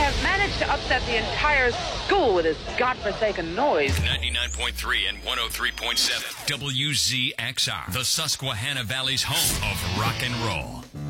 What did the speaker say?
managed to upset the entire school with his godforsaken noise. 99.3 and 103.7 WZXR, the Susquehanna Valley's home of rock and roll.